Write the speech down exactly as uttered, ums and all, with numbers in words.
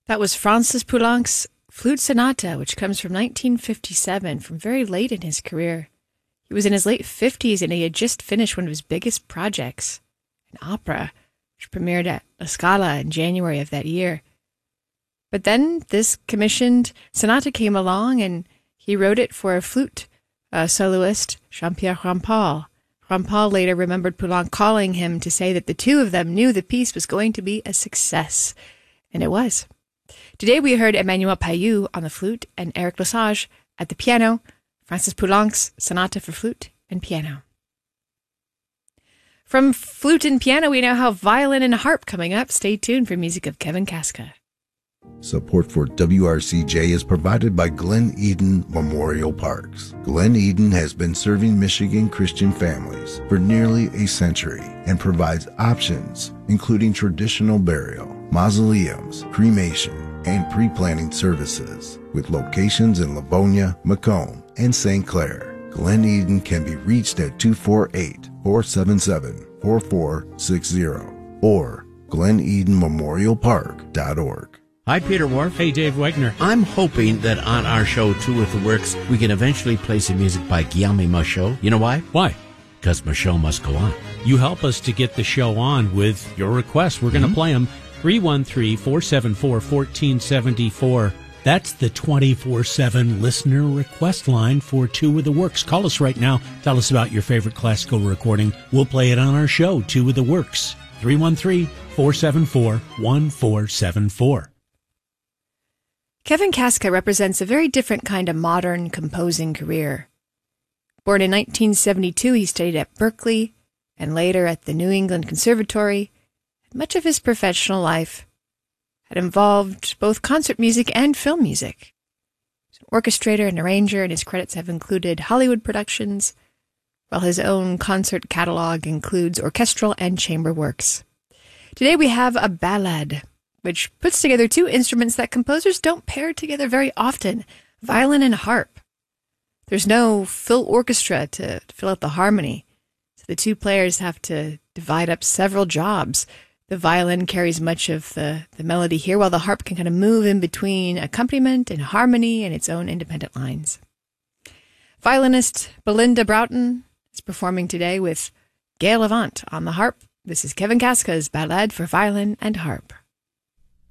That was Francis Poulenc's Flute Sonata, which comes from nineteen fifty-seven, from very late in his career. He was in his late fifties and he had just finished one of his biggest projects, an opera, which premiered at La Scala in January of that year. But then this commissioned sonata came along and he wrote it for a flute uh, soloist, Jean-Pierre Rampal. Rampal later remembered Poulenc calling him to say that the two of them knew the piece was going to be a success. And it was. Today we heard Emmanuel Payou on the flute and Eric Lesage at the piano, Francis Poulenc's Sonata for Flute and Piano. From flute and piano, we now have violin and harp coming up. Stay tuned for music of Kevin Casca. Support for W R C J is provided by Glen Eden Memorial Parks. Glen Eden has been serving Michigan Christian families for nearly a century and provides options including traditional burial, mausoleums, cremation, and pre-planning services with locations in Livonia, Macomb, and Saint Clair. Glen Eden can be reached at two four eight, four seven seven, four four six zero or glen eden memorial park dot org. Hi, Peter Wharf. Hey, Dave Wegner. I'm hoping that on our show, Two with the Works, we can eventually play some music by Guillaume Michaud. You know why? Why? Because Michaud must go on. You help us to get the show on with your requests. We're going to mm-hmm. play them. three one three, four seven four, one four seven four. That's the twenty-four seven listener request line for Two with the Works. Call us right now. Tell us about your favorite classical recording. We'll play it on our show, Two with the Works. three one three, four seven four, one four seven four. Kevin Casca represents a very different kind of modern composing career. Born in nineteen seventy-two, he studied at Berklee and later at the New England Conservatory. Much of his professional life had involved both concert music and film music. He's an orchestrator and arranger, and his credits have included Hollywood productions, while his own concert catalog includes orchestral and chamber works. Today we have a ballade, which puts together two instruments that composers don't pair together very often, violin and harp. There's no full orchestra to fill out the harmony, so the two players have to divide up several jobs. The violin carries much of the, the melody here, while the harp can kind of move in between accompaniment and harmony and its own independent lines. Violinist Belinda Broughton is performing today with Gail Avant on the harp. This is Kevin Casca's Ballade for Violin and Harp.